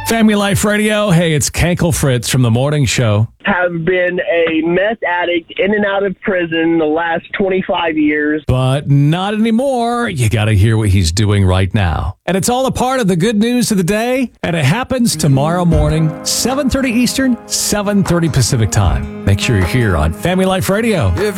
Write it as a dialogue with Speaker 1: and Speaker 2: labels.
Speaker 1: Family Life Radio. Hey, it's Cankle Fritz from the morning show.
Speaker 2: Have been a meth addict in and out of prison the last 25 years.
Speaker 1: But not anymore. You got to hear what he's doing right now. And it's all a part of the good news of the day. And it happens tomorrow morning, 7:30 Eastern, 7:30 Pacific time. Make sure you're here on Family Life Radio.